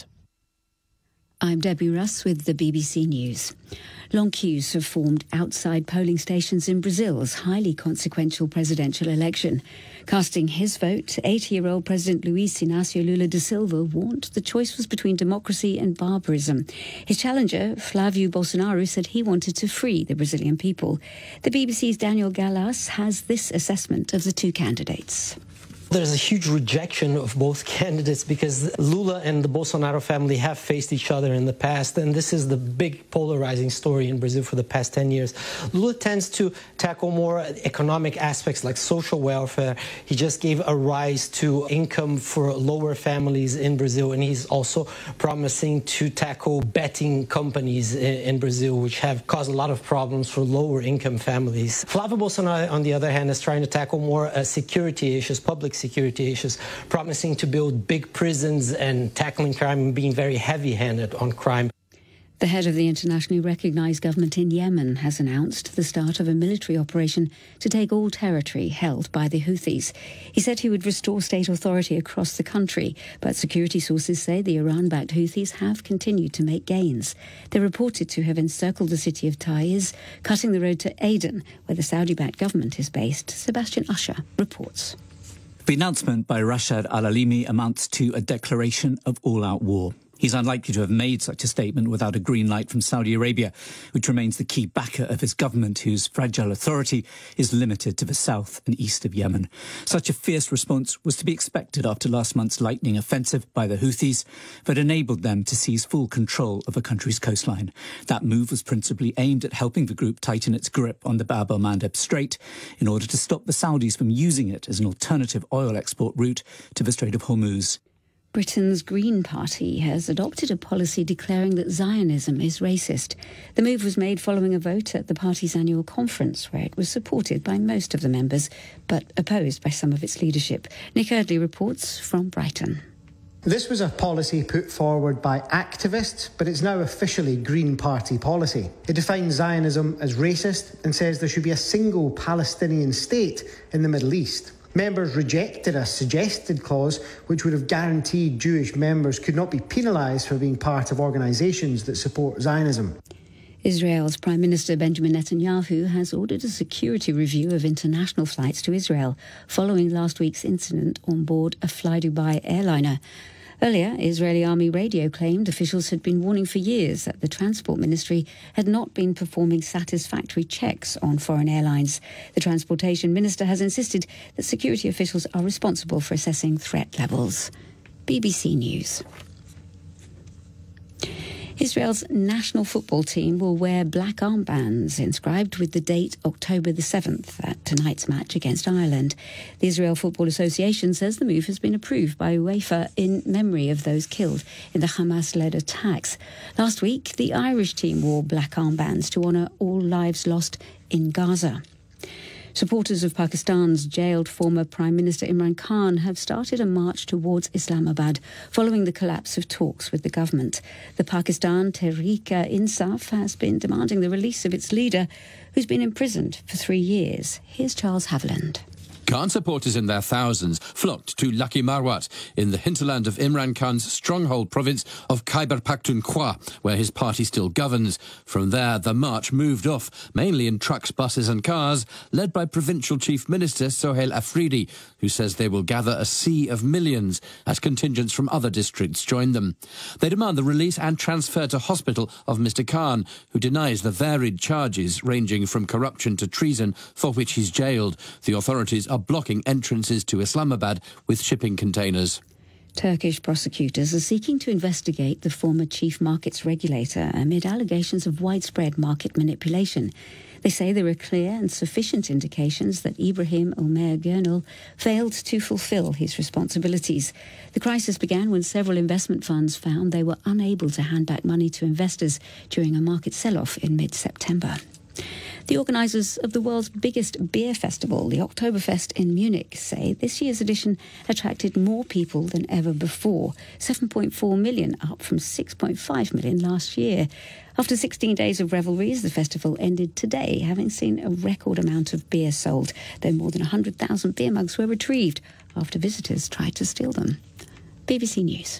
I'm Debbie Russ with the B B C News. Long queues have formed outside polling stations in Brazil's highly consequential presidential election. Casting his vote, eighty-year-old President Luiz Inácio Lula da Silva warned the choice was between democracy and barbarism. His challenger, Flávio Bolsonaro, said he wanted to free the Brazilian people. The B B C's Daniel Galás has this assessment of the two candidates. There's a huge rejection of both candidates because Lula and the Bolsonaro family have faced each other in the past, and this is the big polarizing story in Brazil for the past ten years. Lula tends to tackle more economic aspects like social welfare. He just gave a rise to income for lower families in Brazil, and he's also promising to tackle betting companies in Brazil, which have caused a lot of problems for lower income families. Flávio Bolsonaro, on the other hand, is trying to tackle more uh, security issues, public security issues, promising to build big prisons and tackling crime and being very heavy-handed on crime. The head of the internationally recognised government in Yemen has announced the start of a military operation to take all territory held by the Houthis. He said he would restore state authority across the country, but security sources say the Iran-backed Houthis have continued to make gains. They're reported to have encircled the city of Taiz, cutting the road to Aden, where the Saudi-backed government is based. Sebastian Usher reports. The announcement by Rashad al-Alimi amounts to a declaration of all-out war. He's unlikely to have made such a statement without a green light from Saudi Arabia, which remains the key backer of his government, whose fragile authority is limited to the south and east of Yemen. Such a fierce response was to be expected after last month's lightning offensive by the Houthis that enabled them to seize full control of the country's coastline. That move was principally aimed at helping the group tighten its grip on the Bab el-Mandeb Strait in order to stop the Saudis from using it as an alternative oil export route to the Strait of Hormuz. Britain's Green Party has adopted a policy declaring that Zionism is racist. The move was made following a vote at the party's annual conference, where it was supported by most of the members, but opposed by some of its leadership. Nick Eardley reports from Brighton. This was a policy put forward by activists, but it's now officially Green Party policy. It defines Zionism as racist and says there should be a single Palestinian state in the Middle East. Members rejected a suggested clause which would have guaranteed Jewish members could not be penalised for being part of organisations that support Zionism. Israel's Prime Minister Benjamin Netanyahu has ordered a security review of international flights to Israel following last week's incident on board a Fly Dubai airliner. Earlier, Israeli Army radio claimed officials had been warning for years that the Transport Ministry had not been performing satisfactory checks on foreign airlines. The Transportation Minister has insisted that security officials are responsible for assessing threat levels. B B C News. Israel's national football team will wear black armbands inscribed with the date October the seventh at tonight's match against Ireland. The Israel Football Association says the move has been approved by UEFA in memory of those killed in the Hamas-led attacks. Last week, the Irish team wore black armbands to honour all lives lost in Gaza. Supporters of Pakistan's jailed former Prime Minister Imran Khan have started a march towards Islamabad following the collapse of talks with the government. The Pakistan Tehreek-e-Insaf has been demanding the release of its leader, who's been imprisoned for three years. Here's Charles Haviland. Khan supporters in their thousands flocked to Lucky Marwat in the hinterland of Imran Khan's stronghold province of Khyber Pakhtunkhwa, where his party still governs. From there, the march moved off, mainly in trucks, buses and cars, led by Provincial Chief Minister Sohail Afridi, who says they will gather a sea of millions as contingents from other districts join them. They demand the release and transfer to hospital of Mister Khan, who denies the varied charges ranging from corruption to treason for which he's jailed. The authorities are blocking entrances to Islamabad with shipping containers. Turkish prosecutors are seeking to investigate the former chief markets regulator amid allegations of widespread market manipulation. They say there are clear and sufficient indications that Ibrahim Omer Gurnal failed to fulfill his responsibilities. The crisis began when several investment funds found they were unable to hand back money to investors during a market sell-off in mid-September. The organisers of the world's biggest beer festival, the Oktoberfest in Munich, say this year's edition attracted more people than ever before, seven point four million, up from six point five million last year. After sixteen days of revelries, the festival ended today, having seen a record amount of beer sold, though more than one hundred thousand beer mugs were retrieved after visitors tried to steal them. B B C News.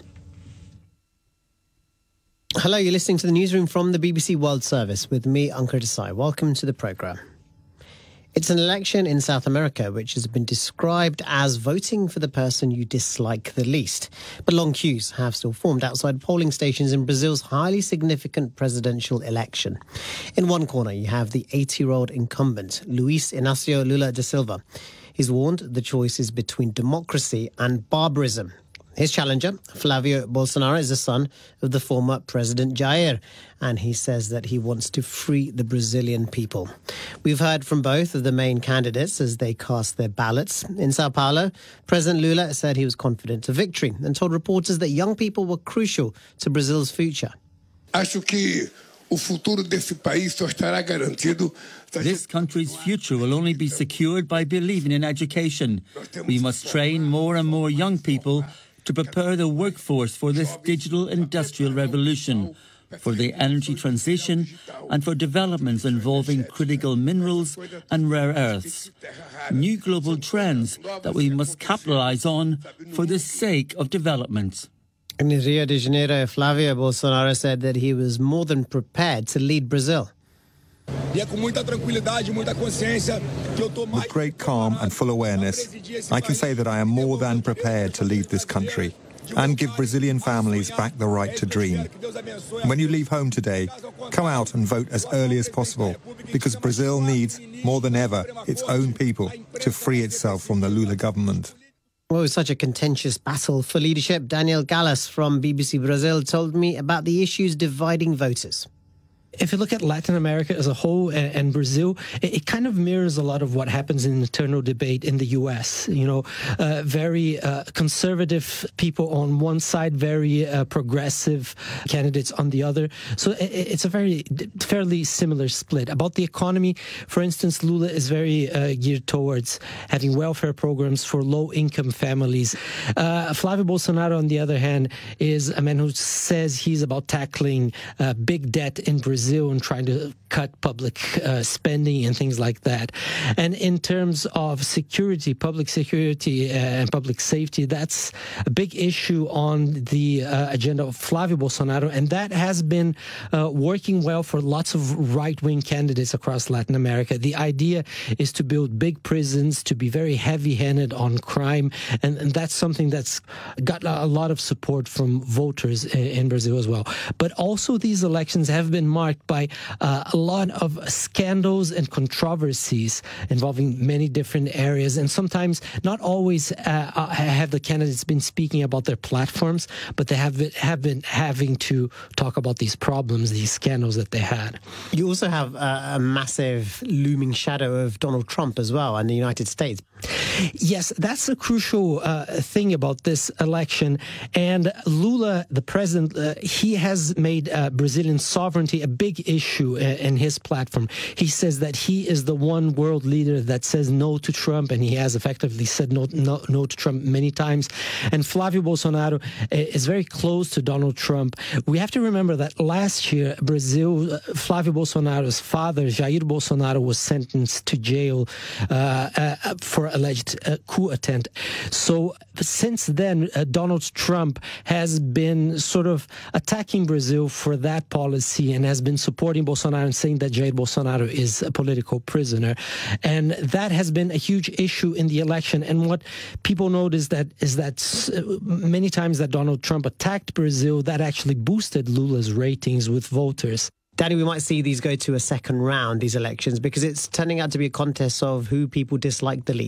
Hello, you're listening to the newsroom from the B B C World Service with me, Ankur Desai. Welcome to the programme. It's an election in South America which has been described as voting for the person you dislike the least. But long queues have still formed outside polling stations in Brazil's highly significant presidential election. In one corner, you have the eighty-year-old incumbent, Luiz Inácio Lula da Silva. He's warned the choice is between democracy and barbarism. His challenger, Flavio Bolsonaro, is the son of the former President Jair, and he says that he wants to free the Brazilian people. We've heard from both of the main candidates as they cast their ballots. In Sao Paulo, President Lula said he was confident of victory and told reporters that young people were crucial to Brazil's future. Acho que o futuro desse país só estará garantido. This country's future will only be secured by believing in education. We must train more and more young people to prepare the workforce for this digital industrial revolution, for the energy transition and for developments involving critical minerals and rare earths. New global trends that we must capitalise on for the sake of development. In Rio de Janeiro, Flavio Bolsonaro said that he was more than prepared to lead Brazil. With great calm and full awareness, I can say that I am more than prepared to lead this country and give Brazilian families back the right to dream. When you leave home today, come out and vote as early as possible, because Brazil needs, more than ever, its own people to free itself from the Lula government. Well, it was such a contentious battle for leadership. Daniel Gallas from B B C Brazil told me about the issues dividing voters. If you look at Latin America as a whole and, and Brazil, it, it kind of mirrors a lot of what happens in internal debate in the U S. You know, uh, very uh, conservative people on one side, very uh, progressive candidates on the other. So it, it's a very fairly similar split. About the economy, for instance, Lula is very uh, geared towards having welfare programs for low-income families. Uh, Flavio Bolsonaro, on the other hand, is a man who says he's about tackling uh, big debt in Brazil and trying to cut public uh, spending and things like that. And in terms of security, public security and public safety, that's a big issue on the uh, agenda of Flavio Bolsonaro, and that has been uh, working well for lots of right-wing candidates across Latin America. The idea is to build big prisons, to be very heavy-handed on crime, and, and that's something that's got a lot of support from voters in, in Brazil as well. But also these elections have been marked by uh, a lot of scandals and controversies involving many different areas, and sometimes not always uh, have the candidates been speaking about their platforms, but they have been, have been having to talk about these problems, these scandals that they had. You also have a, a massive looming shadow of Donald Trump as well and the United States. Yes, that's a crucial uh, thing about this election. And Lula, the president, uh, he has made uh, Brazilian sovereignty a big issue in his platform. He says that he is the one world leader that says no to Trump, and he has effectively said no, no, no to Trump many times. And Flavio Bolsonaro is very close to Donald Trump. We have to remember that last year, Brazil, uh, Flavio Bolsonaro's father, Jair Bolsonaro, was sentenced to jail uh, uh, for alleged uh, coup attempt. So since then, uh, Donald Trump has been sort of attacking Brazil for that policy and has been supporting Bolsonaro and saying that Jair Bolsonaro is a political prisoner. And that has been a huge issue in the election. And what people notice that is that many times that Donald Trump attacked Brazil, that actually boosted Lula's ratings with voters. Danny, we might see these go to a second round, these elections, because it's turning out to be a contest of who people dislike the least.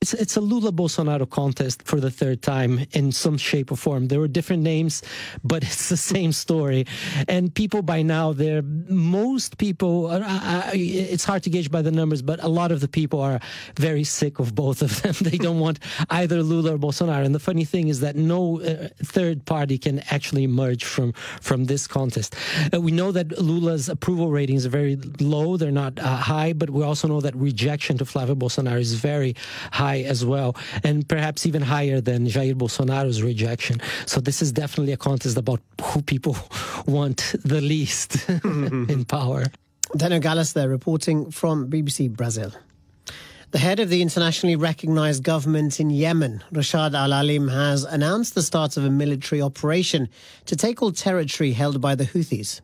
It's, it's a Lula-Bolsonaro contest for the third time in some shape or form. There were different names, but it's the same story. And people by now, they're, most people, uh, I, it's hard to gauge by the numbers, but a lot of the people are very sick of both of them. They don't want either Lula or Bolsonaro. And the funny thing is that no uh, third party can actually emerge from, from this contest. Uh, we know that Lula's approval ratings are very low. They're not uh, high, but we also know that rejection to Flávio Bolsonaro is very high as well, and perhaps even higher than Jair Bolsonaro's rejection. So this is definitely a contest about who people want the least in power. Daniel Gallas there, reporting from B B C Brazil. The head of the internationally recognized government in Yemen, Rashad Al-Alim, has announced the start of a military operation to take all territory held by the Houthis.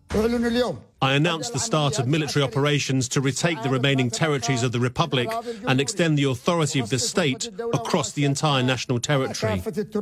I announced the start of military operations to retake the remaining territories of the Republic and extend the authority of the state across the entire national territory.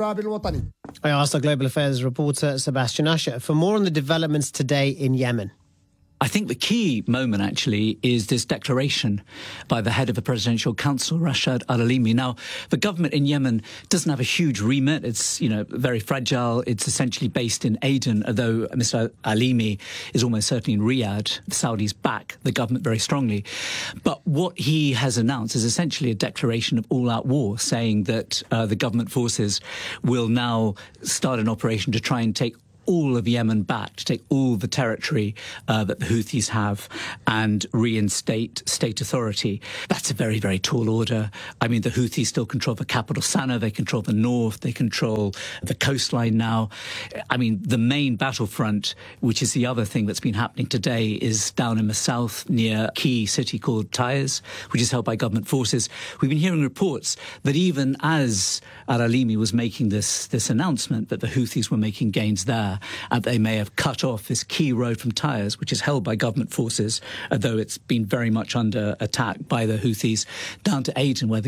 I asked our Global Affairs reporter Sebastian Usher for more on the developments today in Yemen. I think the key moment, actually, is this declaration by the head of the Presidential Council, Rashad Al-Alimi. Now, the government in Yemen doesn't have a huge remit. It's, you know, very fragile. It's essentially based in Aden, although Mister Al-Alimi is almost certainly in Riyadh. The Saudis back the government very strongly. But what he has announced is essentially a declaration of all-out war, saying that uh, the government forces will now start an operation to try and take all of Yemen back, to take all the territory uh, that the Houthis have and reinstate state authority. That's a very, very tall order. I mean, the Houthis still control the capital, Sana'a. They control the north. They control the coastline now. I mean, the main battlefront, which is the other thing that's been happening today, is down in the south near a key city called Taiz, which is held by government forces. We've been hearing reports that even as Al-Alimi was making this, this announcement that the Houthis were making gains there, and they may have cut off this key road from Taiz, which is held by government forces, although it's been very much under attack by the Houthis, down to Aden, where the